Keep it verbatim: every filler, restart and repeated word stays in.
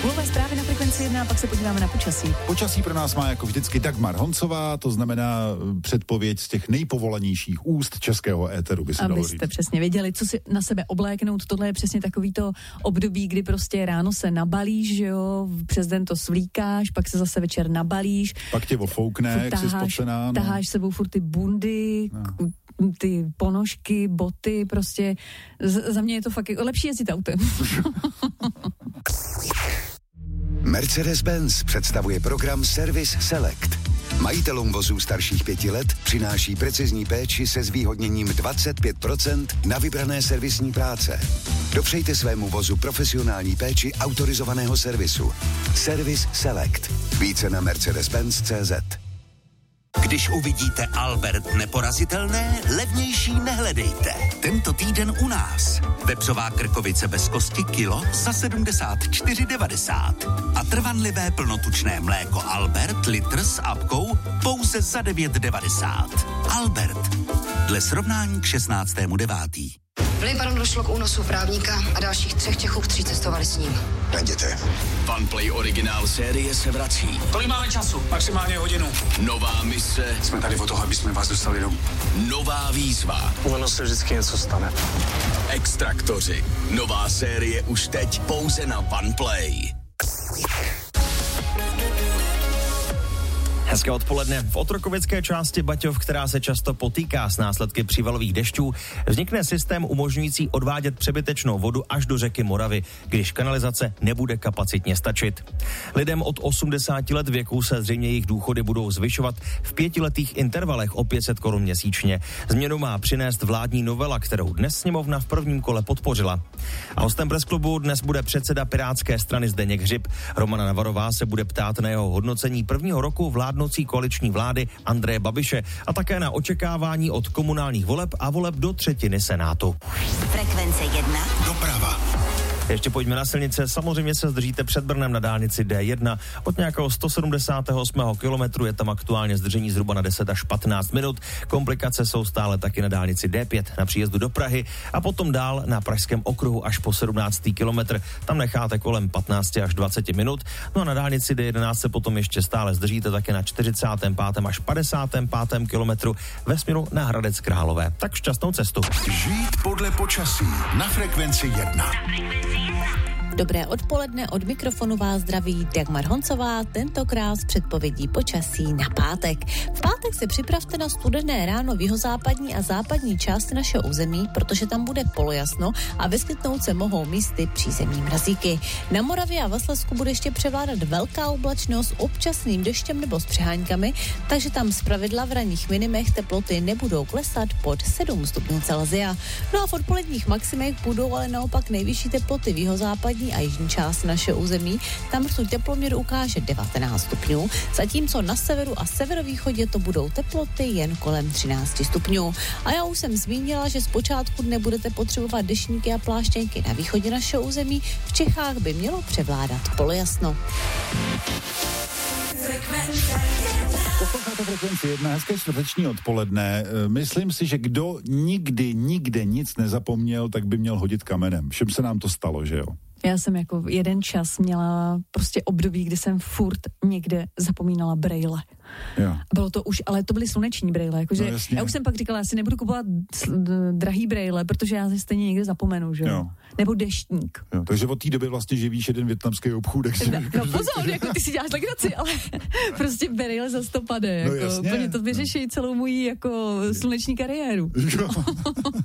Půlové zprávy na Frekvenci jedna a pak se podíváme na počasí. Počasí pro nás má jako vždycky Dagmar Honcová, to znamená předpověď z těch nejpovolanějších úst českého éteru, by se dalo říct. Abyste přesně věděli, co si na sebe obléknout. Tohle je přesně takový to období, kdy prostě ráno se nabalíš, že jo, přes den to svlíkáš, pak se zase večer nabalíš. Pak tě ofoukne, jak jsi spocená. No. Taháš sebou furt ty bundy, no. ty ponožky, boty, prostě z, za mě je to fakt lepší jezdit autem. Mercedes-Benz představuje program Service Select. Majitelům vozů starších pěti let přináší precizní péči se zvýhodněním dvacet pět procent na vybrané servisní práce. Dopřejte svému vozu profesionální péči autorizovaného servisu. Service Select. Více na mercedes benz tečka cé zet. Když uvidíte Albert neporazitelné, levnější nehledejte. Tento týden u nás. Vepřová krkovice bez kosti kilo za sedmdesát čtyři devadesát. A trvanlivé plnotučné mléko Albert litr s apkou pouze za devět devadesát. Albert. Dle srovnání k šestnáctému devátý V Libanonu došlo k únosu právníka a dalších třech Čechů, kteří cestovali s ním. Najděte. OnePlay originál série se vrací. Kolik máme času? Maximálně hodinu. Nová mise. Jsme tady od toho, aby jsme vás dostali domů. Nová výzva. Ono se vždycky něco stane. Extraktoři. Nová série už teď pouze na OnePlay. Hezké odpoledne. V otrokovické části Baťov, která se často potýká s následky přívalových dešťů, vznikne systém umožňující odvádět přebytečnou vodu až do řeky Moravy, když kanalizace nebude kapacitně stačit. Lidem od osmdesáti let věku se zřejmě jejich důchody budou zvyšovat v pětiletých intervalech o pět set korun měsíčně. Změnu má přinést vládní novela, kterou dnes sněmovna v prvním kole podpořila. A hostem Press Clubu dnes bude předseda Pirátské strany Zdeněk Hřib. Romana Navarová se bude ptát na jeho hodnocení prvního roku vládnoucí koaliční vlády Andreje Babiše a také na očekávání od komunálních voleb a voleb do třetiny Senátu. Frekvence jedna. Doprava. Ještě pojďme na silnice. Samozřejmě se zdržíte před Brnem na dálnici D jedna. Od nějakého sto sedmdesátého osmého kilometru je tam aktuálně zdržení zhruba na deset až patnáct minut. Komplikace jsou stále taky na dálnici D pět na příjezdu do Prahy a potom dál na Pražském okruhu až po sedmnáctý kilometr. Tam necháte kolem patnáct až dvacet minut. No a na dálnici D jedenáct se potom ještě stále zdržíte také na čtyřicátém pátém až padesátém pátém kilometru ve směru na Hradec Králové. Tak šťastnou cestu. Žít podle počasí na Frekvenci jedna. Dobré odpoledne, od mikrofonu vás zdraví Dagmar Honcová, tentokrát s předpovědí počasí na pátek. V pátek se připravte na studené ráno v jihozápadní a západní části našeho území, protože tam bude polojasno a vyskytnout se mohou místy přízemní mrazíky. Na Moravě a ve Slezsku bude ještě převládat velká oblačnost s občasným deštěm nebo s přeháňkami, takže tam zpravidla v ranních minimech teploty nebudou klesat pod sedm stupňů Celsia. No a v odpoledních maximech budou ale naopak nejvyšší teploty v jihozápadní a jižní část našeho území. Tam rtuť teploměr ukáže devatenáct stupňů, zatímco na severu a severovýchodě to budou teploty jen kolem třináct stupňů. A já už jsem zmínila, že zpočátku dne budete potřebovat deštníky a pláštěnky na východě našeho území. V Čechách by mělo převládat polojasno. Posloucháte Frekvenci jedna, hezké čtvrteční odpoledne. Myslím si, že kdo nikdy, nikde nic nezapomněl, tak by měl hodit kamenem. Všem se nám to stalo, že jo? Já jsem jako jeden čas měla prostě období, kdy jsem furt někde zapomínala brejle. Jo. Bylo to už, ale to byly sluneční brejle, jakože no, já už jsem pak říkala, já si nebudu kupovat drahý brejle, protože já si stejně někde zapomenu, že jo. Nebo deštník. Jo, takže od té doby vlastně živíš jeden vietnamský obchůdek. No, no pozor, jako ty si děláš legraci, ale prostě brejle za to pade, no, jako, jasně. úplně to vyřeší celou moji jako sluneční kariéru.